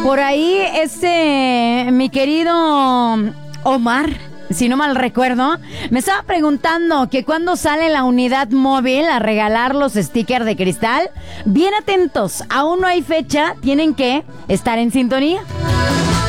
Por ahí, mi querido Omar, si no mal recuerdo, me estaba preguntando que cuándo sale la unidad móvil a regalar los stickers de cristal. Bien atentos, aún no hay fecha, tienen que estar en sintonía.